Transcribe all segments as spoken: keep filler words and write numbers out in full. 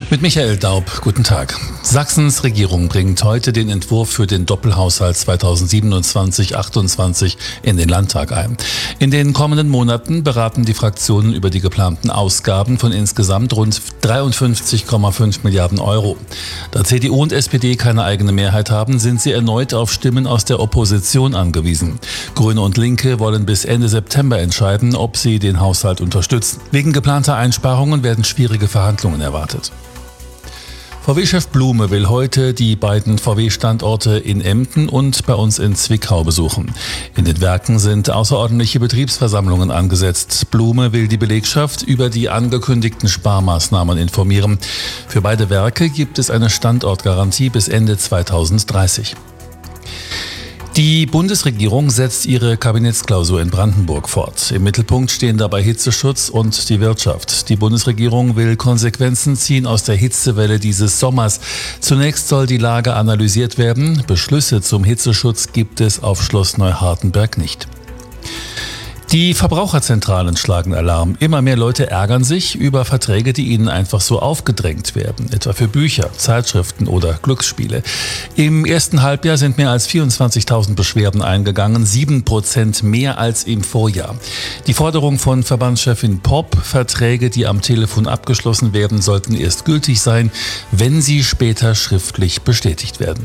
Mit Michael Daub, guten Tag. Sachsens Regierung bringt heute den Entwurf für den Doppelhaushalt zweitausendsiebenundzwanzig achtundzwanzig in den Landtag ein. In den kommenden Monaten beraten die Fraktionen über die geplanten Ausgaben von insgesamt rund dreiundfünfzig Komma fünf Milliarden Euro. Da C D U und S P D keine eigene Mehrheit haben, sind sie erneut auf Stimmen aus der Opposition angewiesen. Grüne und Linke wollen bis Ende September entscheiden, ob sie den Haushalt unterstützen. Wegen geplanter Einsparungen werden schwierige Verhandlungen erwartet. V W-Chef Blume will heute die beiden V W-Standorte in Emden und bei uns in Zwickau besuchen. In den Werken sind außerordentliche Betriebsversammlungen angesetzt. Blume will die Belegschaft über die angekündigten Sparmaßnahmen informieren. Für beide Werke gibt es eine Standortgarantie bis Ende zweitausenddreißig. Die Bundesregierung setzt ihre Kabinettsklausur in Brandenburg fort. Im Mittelpunkt stehen dabei Hitzeschutz und die Wirtschaft. Die Bundesregierung will Konsequenzen ziehen aus der Hitzewelle dieses Sommers. Zunächst soll die Lage analysiert werden. Beschlüsse zum Hitzeschutz gibt es auf Schloss Neuhardenberg nicht. Die Verbraucherzentralen schlagen Alarm. Immer mehr Leute ärgern sich über Verträge, die ihnen einfach so aufgedrängt werden, etwa für Bücher, Zeitschriften oder Glücksspiele. Im ersten Halbjahr sind mehr als vierundzwanzigtausend Beschwerden eingegangen, sieben Prozent mehr als im Vorjahr. Die Forderung von Verbandschefin Popp, Verträge, die am Telefon abgeschlossen werden, sollten erst gültig sein, wenn sie später schriftlich bestätigt werden.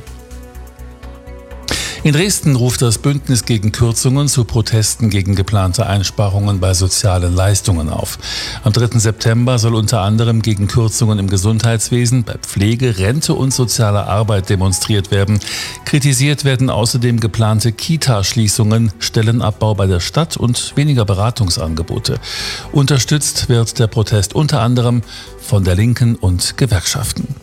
In Dresden ruft das Bündnis gegen Kürzungen zu Protesten gegen geplante Einsparungen bei sozialen Leistungen auf. Am dritten September soll unter anderem gegen Kürzungen im Gesundheitswesen, bei Pflege, Rente und sozialer Arbeit demonstriert werden. Kritisiert werden außerdem geplante Kita-Schließungen, Stellenabbau bei der Stadt und weniger Beratungsangebote. Unterstützt wird der Protest unter anderem von der Linken und Gewerkschaften.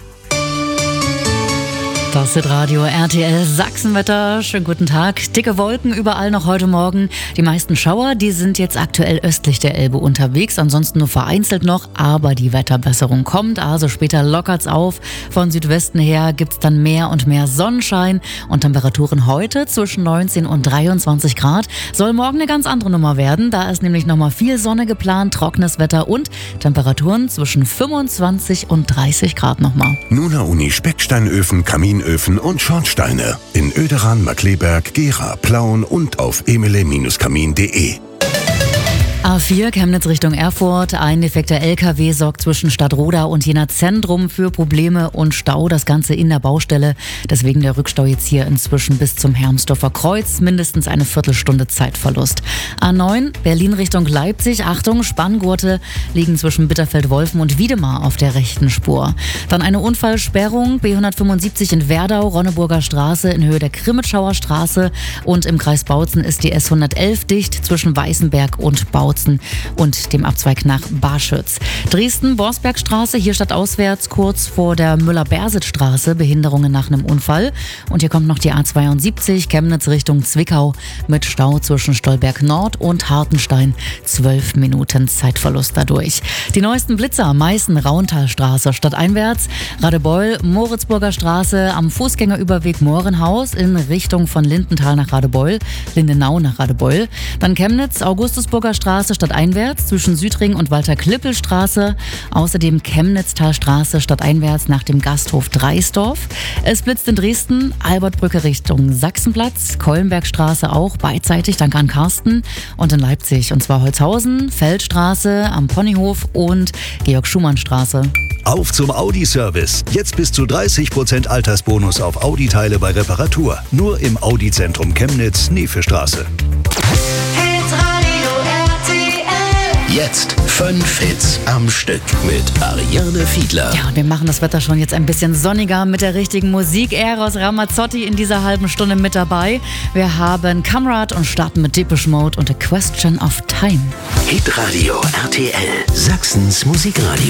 Das ist Radio R T L Sachsenwetter. Schönen guten Tag. Dicke Wolken überall noch heute Morgen. Die meisten Schauer, die sind jetzt aktuell östlich der Elbe unterwegs. Ansonsten nur vereinzelt noch, aber die Wetterbesserung kommt. Also später lockert's auf. Von Südwesten her gibt's dann mehr und mehr Sonnenschein. Und Temperaturen heute zwischen neunzehn und dreiundzwanzig Grad. Soll morgen eine ganz andere Nummer werden. Da ist nämlich nochmal viel Sonne geplant, trockenes Wetter und Temperaturen zwischen fünfundzwanzig und dreißig Grad nochmal. Nuna Uni Specksteinöfen, Kamin Öfen und Schornsteine in Oederan, Markleberg, Gera, Plauen und auf emele Kamin punkt de. A vier Chemnitz Richtung Erfurt. Ein defekter L K W sorgt zwischen Stadtroda und Jena Zentrum für Probleme und Stau. Das Ganze in der Baustelle. Deswegen der Rückstau jetzt hier inzwischen bis zum Hermsdorfer Kreuz. Mindestens eine Viertelstunde Zeitverlust. A neun Berlin Richtung Leipzig. Achtung, Spanngurte liegen zwischen Bitterfeld-Wolfen und Wiedemar auf der rechten Spur. Dann eine Unfallsperrung. B hundertfünfundsiebzig in Werdau, Ronneburger Straße in Höhe der Krimitschauer Straße. Und im Kreis Bautzen ist die S hundertelf dicht zwischen Weißenberg und Bautzen und dem Abzweig nach Barschütz. Dresden-Borsbergstraße, hier stadtauswärts kurz vor der Müller-Bersitz-Straße, Behinderungen nach einem Unfall. Und hier kommt noch die A zweiundsiebzig, Chemnitz Richtung Zwickau mit Stau zwischen Stolberg Nord und Hartenstein. Zwölf Minuten Zeitverlust dadurch. Die neuesten Blitzer, Meißen-Rauntalstraße stadteinwärts, Radebeul, Moritzburger Straße am Fußgängerüberweg Mohrenhaus in Richtung von Lindenthal nach Radebeul, Lindenau nach Radebeul. Dann Chemnitz, Augustusburger Straße stadteinwärts zwischen Südring und Walter-Klippel-Straße. Außerdem Chemnitztalstraße stadteinwärts nach dem Gasthof Dreisdorf. Es blitzt in Dresden, Albertbrücke Richtung Sachsenplatz, Kollenbergstraße auch beidseitig, danke an Carsten. Und in Leipzig, und zwar Holzhausen, Feldstraße am Ponyhof und Georg-Schumann-Straße. Auf zum Audi-Service. Jetzt bis zu dreißig Prozent Altersbonus auf Audi-Teile bei Reparatur. Nur im Audi-Zentrum Chemnitz, Neefestraße. Jetzt fünf Hits am Stück mit Ariane Fiedler. Ja, und wir machen das Wetter schon jetzt ein bisschen sonniger mit der richtigen Musik. Eros Ramazzotti in dieser halben Stunde mit dabei. Wir haben Kamrat und starten mit Depeche Mode und A Question of Time. Hitradio R T L, Sachsens Musikradio.